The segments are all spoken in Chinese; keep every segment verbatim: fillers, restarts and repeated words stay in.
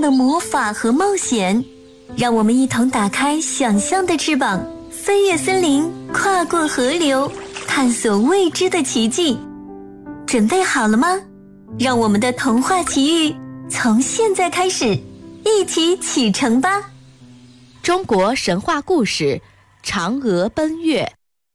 的魔法和冒险，让我们一同打开想象的翅膀，飞越森林，跨过河流，探索未知的奇迹。准备好了吗？让我们的童话奇遇从现在开始，一起启程吧！ 中国神话故事《嫦娥奔月》。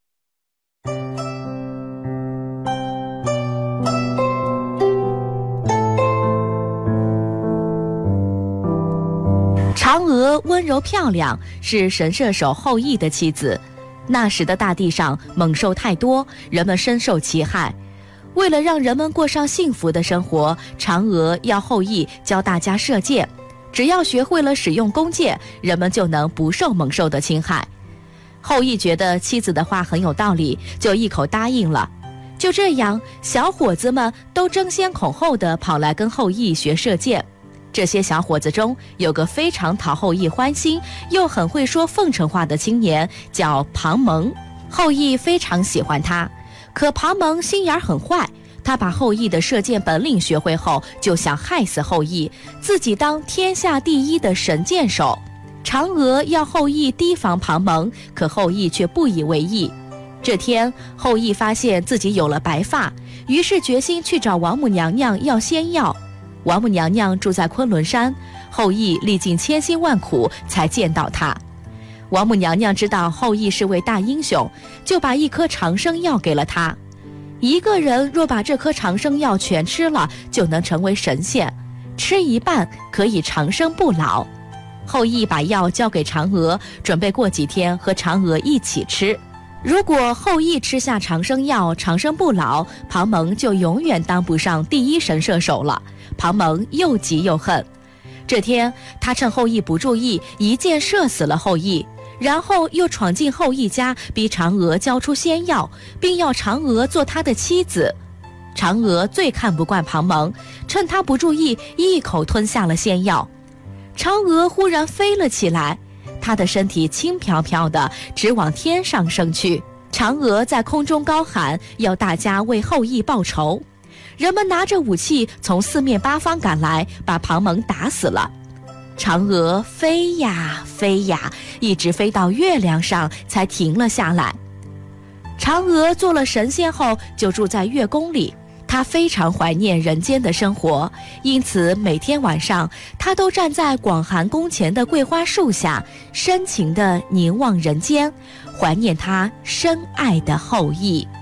嫦娥温柔漂亮，是神射手后羿的妻子。那时的大地上猛兽太多，人们深受其害。为了让人们过上幸福的生活，嫦娥要后羿教大家射箭，只要学会了使用弓箭，人们就能不受猛兽的侵害。后羿觉得妻子的话很有道理，就一口答应了。就这样，小伙子们都争先恐后地跑来跟后羿学射箭。这些小伙子中有个非常讨后羿欢心，又很会说奉承话的青年，叫庞蒙。后羿非常喜欢他，可庞蒙心眼很坏，他把后羿的射箭本领学会后，就想害死后羿，自己当天下第一的神箭手。嫦娥要后羿提防庞蒙，可后羿却不以为意。这天，后羿发现自己有了白发，于是决心去找王母娘娘要仙药。王母娘娘住在昆仑山，后羿历尽千辛万苦才见到她。王母娘娘知道后羿是位大英雄，就把一颗长生药给了他。一个人若把这颗长生药全吃了，就能成为神仙，吃一半可以长生不老。后羿把药交给嫦娥，准备过几天和嫦娥一起吃。如果后羿吃下长生药，长生不老，庞蒙就永远当不上第一神射手了。庞蒙又急又恨。这天，他趁后羿不注意，一箭射死了后羿，然后又闯进后羿家，逼嫦娥交出仙药，并要嫦娥做他的妻子。嫦娥最看不惯庞蒙，趁他不注意，一口吞下了仙药。嫦娥忽然飞了起来，她的身体轻飘飘的，直往天上升去。嫦娥在空中高喊，要大家为后羿报仇。人们拿着武器从四面八方赶来，把庞蒙打死了。嫦娥飞呀飞呀，一直飞到月亮上才停了下来。嫦娥做了神仙后，就住在月宫里。她非常怀念人间的生活，因此每天晚上，她都站在广寒宫前的桂花树下，深情地凝望人间，怀念她深爱的后羿。